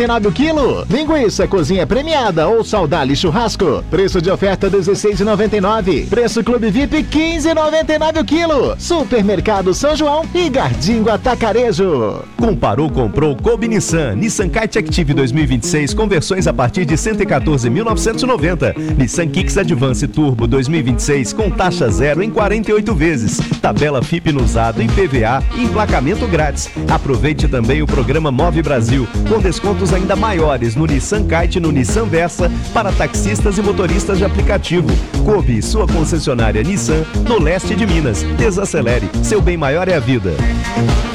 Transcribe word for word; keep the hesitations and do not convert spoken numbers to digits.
noventa e nove o quilo. Linguiça cozinha premiada ou Saudale churrasco. Preço de oferta dezesseis reais e noventa e nove centavos. Preço Clube V I P quinze reais e noventa e nove centavos o quilo. Supermercado São João e Gardingo Atacarejo. Comparou, comprou, coube Nissan. Nissan Kite Active dois mil e vinte e seis com versões a partir de cento e quatorze mil novecentos e noventa. Nissan Kicks Advance Turbo dois mil e vinte e seis com taxa zero em quarenta e oito vezes. Tabela F I P no usado, em P V A e emplacamento grátis. Aproveite também o programa Move Brasil, com descontos ainda maiores no Nissan Kite e no Nissan Versa para taxistas e motoristas de aplicativo. Coube, sua concessionária Nissan, no leste de Minas. Desacelere, seu bem maior é a vida.